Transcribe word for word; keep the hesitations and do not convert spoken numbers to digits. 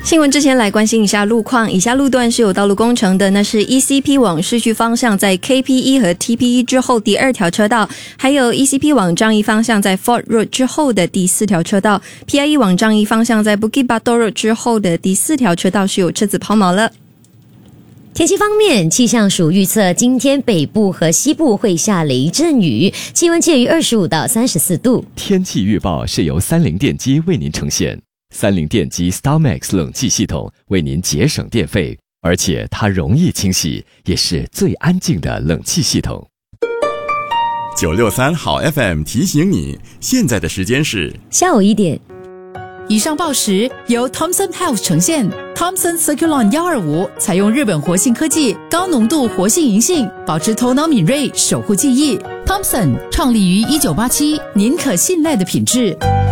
新闻之前来关心一下路况，以下路段是有道路工程的，那是 E C P 往市区方向在 K P E 和 T P E 之后第二条车道，还有 E C P 往樟宜方向在 Fort Road 之后的第四条车道， P I E 往樟宜方向在 Bukit Batok Road 之后的第四条车道是有车子抛锚了。 天气方面，气象署预测今天北部和西部会下雷阵雨，气温介于二十五到三十四度。 天气预报是由三菱电机为您呈现。三菱电机 StarMax 冷气系统为您节省电费，而且它容易清洗，也是最安静的冷气系统。 九六三好 F M 提醒你，现在的时间是下午一点。 以上报时由 Thomson Health 呈现。 Thomson Circulon 一二五采用日本活性科技，高浓度活性银杏，保持头脑敏锐，守护记忆。Thomson 创立于一九八七，您可信赖的品质。